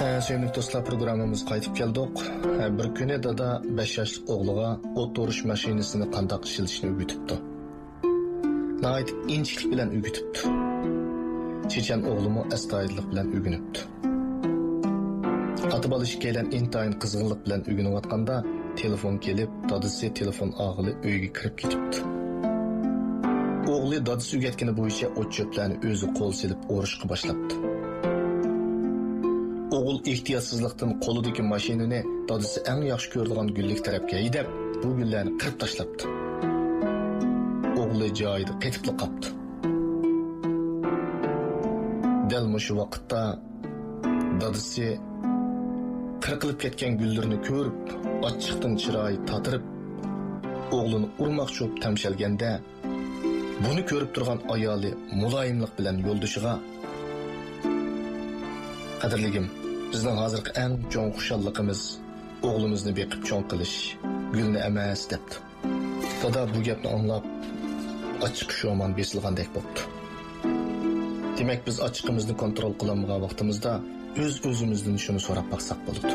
Sevimli dostlar, programımız qaytib keldik. Bir kuni dada 5 yoshli o'g'liga o't o'rish mashinasini qanday ishlatishni o'rgatibdi. Nayt inchlik bilan o'rgatibdi. Chechan o'g'limi astoydillik bilan o'rganibdi. Ota bola ikkalan intayin qizg'inlik bilan o'rganayotganda telefon kelib, dadasi telefon og'ili uyga kirib ketibdi. O'g'li dadasi o'rgatgani bo'yicha o't cho'plarni o'zi qo'l silib o'rishga boshlabdi. O'g'il ehtiyotsizlikdan qo'lidagi mashinani dadasi eng yaxshi ko'radigan gullik tarafga haydab, bu gullarni qirib tashlabdi. O'g'li joyida qetib qolibdi. Dal shu vaqtda dadasi qirqilib ketgan gullarni ko'rib, ochiqdan chiroyi tatirib, o'g'lini urmoqchi bo'lib tamshalganda, buni ko'rib turgan ayoli muloyimlik bilan yo'ldoshiga: "Qadrligim, bizning hozirgi eng cho'ng xushalligimiz o'g'limizni beqib cho'ng qilish, gulni emas" debdi. Dada bu gapni anglab, ochiq sho'man besilgandek bo'ldi. Demak, biz ochiqimizni kontrol qilamagan vaqtimizda o'z-o'zimizdan shuni so'rab baqsaq bo'ladi.